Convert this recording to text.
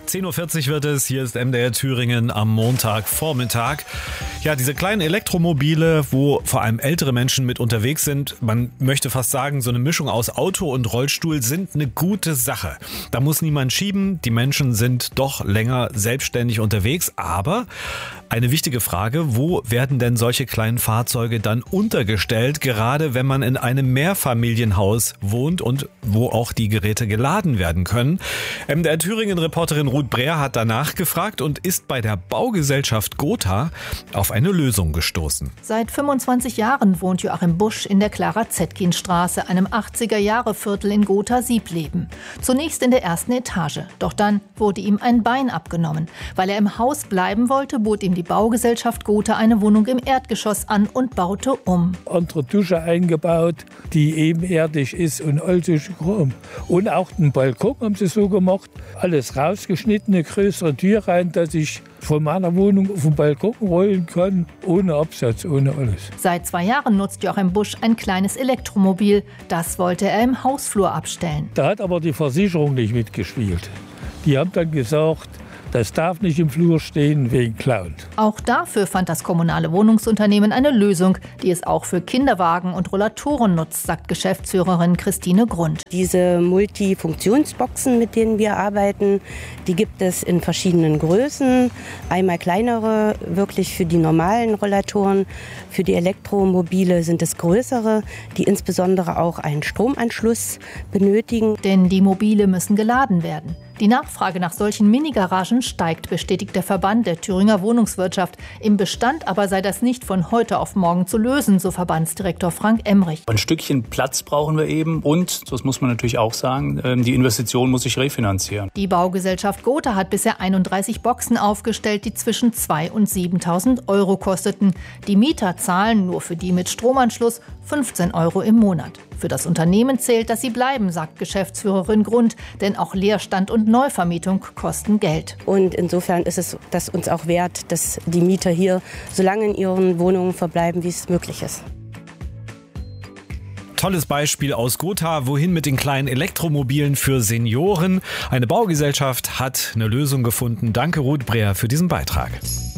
10.40 Uhr wird es, hier ist MDR Thüringen am Montagvormittag. Ja, diese kleinen Elektromobile, wo vor allem ältere Menschen mit unterwegs sind, man möchte fast sagen, so eine Mischung aus Auto und Rollstuhl sind eine gute Sache. Da muss niemand schieben, die Menschen sind doch länger selbstständig unterwegs, aber eine wichtige Frage, wo werden denn solche kleinen Fahrzeuge dann untergestellt, gerade wenn man in einem Mehrfamilienhaus wohnt und wo auch die Geräte geladen werden können? MDR Thüringen-Reporterin Ruth Breer hat danach gefragt und ist bei der Baugesellschaft Gotha auf eine Lösung gestoßen. Seit 25 Jahren wohnt Joachim Busch in der Clara-Zetkin-Straße, einem 80er-Jahre-Viertel in Gotha-Siebleben. Zunächst in der ersten Etage, doch dann wurde ihm ein Bein abgenommen. Weil er im Haus bleiben wollte, bot ihm die Baugesellschaft Gotha eine Wohnung im Erdgeschoss an und baute um. Andere Dusche eingebaut, die ebenerdig ist und all solche Kram. Und auch den Balkon haben sie so gemacht, alles rausgeschnitten, eine größere Tür rein, dass ich von meiner Wohnung auf den Balkon rollen kann, ohne Absatz, ohne alles. Seit 2 Jahren nutzt Joachim Busch ein kleines Elektromobil. Das wollte er im Hausflur abstellen. Da hat aber die Versicherung nicht mitgespielt. Die haben dann gesagt, das darf nicht im Flur stehen wegen Clown. Auch dafür fand das kommunale Wohnungsunternehmen eine Lösung, die es auch für Kinderwagen und Rollatoren nutzt, sagt Geschäftsführerin Christine Grund. Diese Multifunktionsboxen, mit denen wir arbeiten, die gibt es in verschiedenen Größen. Einmal kleinere, wirklich für die normalen Rollatoren. Für die Elektromobile sind es größere, die insbesondere auch einen Stromanschluss benötigen. Denn die Mobile müssen geladen werden. Die Nachfrage nach solchen Minigaragen steigt, bestätigt der Verband der Thüringer Wohnungswirtschaft. Im Bestand aber sei das nicht von heute auf morgen zu lösen, so Verbandsdirektor Frank Emrich. Ein Stückchen Platz brauchen wir eben und, das muss man natürlich auch sagen, die Investition muss sich refinanzieren. Die Baugesellschaft Gotha hat bisher 31 Boxen aufgestellt, die zwischen 2.000 und 7.000 Euro kosteten. Die Mieter zahlen nur für die mit Stromanschluss 15 Euro im Monat. Für das Unternehmen zählt, dass sie bleiben, sagt Geschäftsführerin Grund, denn auch Leerstand und Neuvermietung kosten Geld. Und insofern ist es das uns auch wert, dass die Mieter hier so lange in ihren Wohnungen verbleiben, wie es möglich ist. Tolles Beispiel aus Gotha, wohin mit den kleinen Elektromobilen für Senioren. Eine Baugesellschaft hat eine Lösung gefunden. Danke Ruth Breer für diesen Beitrag.